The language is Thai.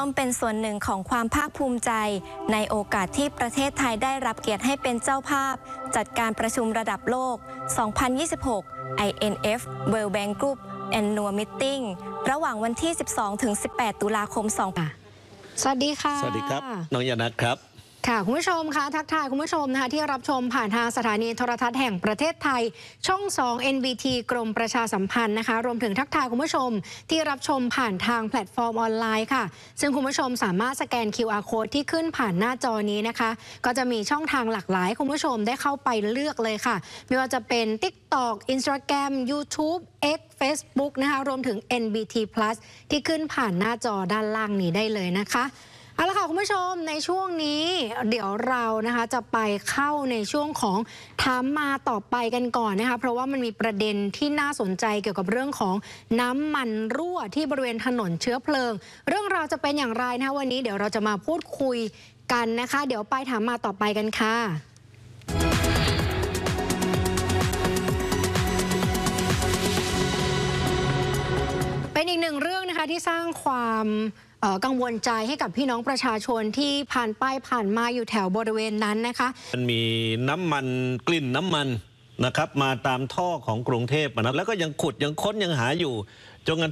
ร่วมเป็นส่วนหนึ่งของความภาคภูมิใจในโอกาสที่ประเทศไทยได้รับเกียรติให้เป็นเจ้าภาพจัดการประชุมระดับโลก 2026 INF World Bank Group Annual Meeting ระหว่างวันที่ 12-18 ตุลาคมสวัสดีค่ะสวัสดีครับน้องยานัทครับค่ะคุณผู้ชมคะทักทายคุณผู้ชมนะคะที่รับชมผ่านทางสถานีโทรทัศน์แห่งประเทศไทยช่อง 2 NBT กรมประชาสัมพันธ์นะคะรวมถึงทักทายคุณผู้ชมที่รับชมผ่านทางแพลตฟอร์มออนไลน์ค่ะซึ่งคุณผู้ชมสามารถสแกน QR Code ที่ขึ้นผ่านหน้าจอนี้นะคะก็จะมีช่องทางหลากหลายคุณผู้ชมได้เข้าไปเลือกเลยค่ะไม่ว่าจะเป็น TikTok Instagram YouTube X Facebook นะคะรวมถึง NBT Plus ที่ขึ้นผ่านหน้าจอด้านล่างนี้ได้เลยนะคะเอาละค่ะคุณผู้ชมในช่วงนี้เดี๋ยวเรานะคะจะไปเข้าในช่วงของถามมาต่อไปกันก่อนนะคะเพราะว่ามันมีประเด็นที่น่าสนใจเกี่ยวกับเรื่องของน้ำมันรั่วที่บริเวณถนนเชื้อเพลิงเรื่องราวจะเป็นอย่างไรนะคะวันนี้เดี๋ยวเราจะมาพูดคุยกันนะคะเดี๋ยวไปถามมาต่อไปกันค่ะเป็นอีกหนึ่งเรื่องนะคะที่สร้างความกังวลใจให้กับพี่น้องประชาชนที่ผ่านไปผ่านมาอยู่แถวบริเวณนั้นนะคะมันมีน้ำมันกลิ่นน้ำมันนะครับมาตามท่อของกรุงเทพนะแล้วก็ยังขุดยังค้นยังหาอยู่จนกระทั่ง